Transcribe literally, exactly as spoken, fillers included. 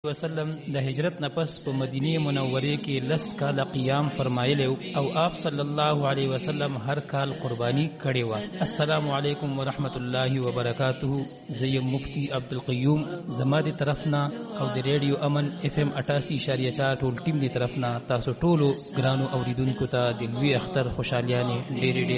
وسلم د هجرت نه پس په مدینه منوره کې لس کال قیام فرمایلی او آپ صلی الله علیه وسلم هر کال قربانی کړي و. السلام علیکم ورحمت الله وبرکاته. زیم مفتی عبدالقیوم زما دی طرفنا او دی ریډیو امن اف ام اٹاسی اشاریه چار ټول ټیم دی طرفنا تاسو ټولو ګرانو اوریدونکو ته د لوی اختر خوشالیانې ډېرې ډېرې